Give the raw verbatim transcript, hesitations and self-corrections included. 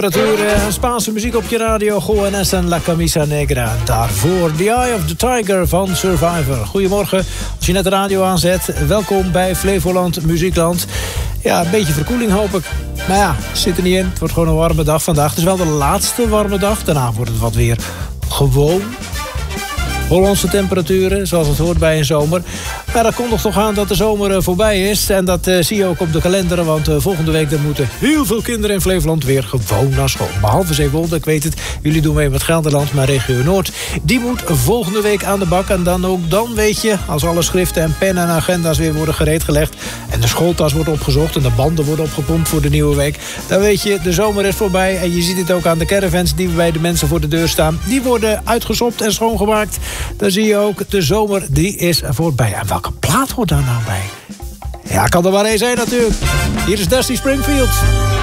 Temperaturen, Spaanse muziek op je radio. Juanes en La Camisa Negra. Daarvoor The Eye of the Tiger van Survivor. Goedemorgen, als je net de radio aanzet. Welkom bij Flevoland Muziekland. Ja, een beetje verkoeling hoop ik. Maar ja, zit er niet in. Het wordt gewoon een warme dag vandaag. Het is wel de laatste warme dag. Daarna wordt het wat weer gewoon Hollandse temperaturen, zoals het hoort bij een zomer. Maar dat kondigt toch aan dat de zomer uh, voorbij is. En dat uh, zie je ook op de kalender. Want uh, volgende week dan moeten heel veel kinderen in Flevoland weer gewoon naar school. Behalve Zeewolde, ik weet het. Jullie doen mee met Gelderland, maar regio Noord. Die moet volgende week aan de bak. En dan ook dan weet je, als alle schriften en pennen en agenda's weer worden gereedgelegd. En de schooltas wordt opgezocht en de banden worden opgepompt voor de nieuwe week. Dan weet je, de zomer is voorbij. En je ziet het ook aan de caravans die bij de mensen voor de deur staan. Die worden uitgesopt en schoongemaakt. Dan zie je ook, de zomer die is voorbij. En welke plaat hoort daar nou bij? Ja, kan er maar één zijn natuurlijk. Hier is Dusty Springfield.